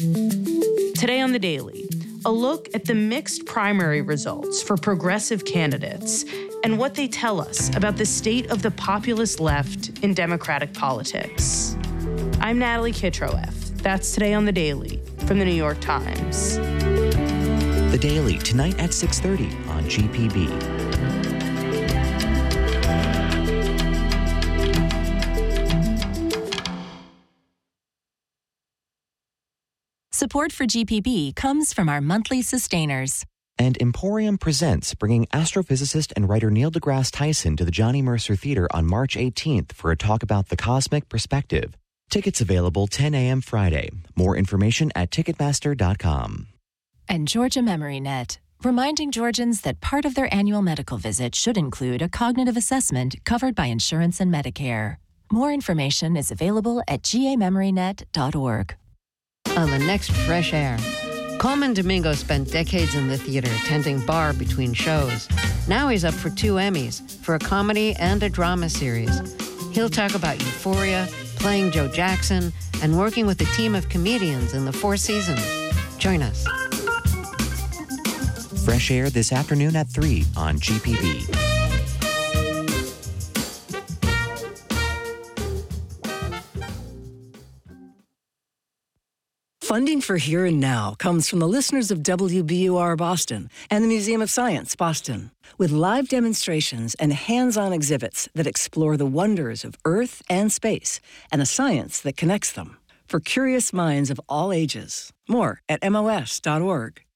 Today on The Daily, a look at the mixed primary results for progressive candidates and what they tell us about the state of the populist left in Democratic politics. I'm Natalie Kitroeff. That's Today on The Daily from The New York Times. The Daily, tonight at 6:30 on GPB. Support for GPB comes from our monthly sustainers. And Emporium Presents, bringing astrophysicist and writer Neil deGrasse Tyson to the Johnny Mercer Theater on March 18th for a talk about the cosmic perspective. Tickets available 10 a.m. Friday. More information at Ticketmaster.com. And Georgia MemoryNet, reminding Georgians that part of their annual medical visit should include a cognitive assessment covered by insurance and Medicare. More information is available at gamemorynet.org. On the next Fresh Air, Coleman Domingo spent decades in the theater tending bar between shows. Now he's up for 2 Emmys for a comedy and a drama series. He'll talk about Euphoria, playing Joe Jackson, and working with a team of comedians in the Four Seasons. Join us. Fresh Air this afternoon at 3 on GPB. Funding for Here and Now comes from the listeners of WBUR Boston and the Museum of Science, Boston, with live demonstrations and hands-on exhibits that explore the wonders of Earth and space and the science that connects them for curious minds of all ages. More at MOS.org.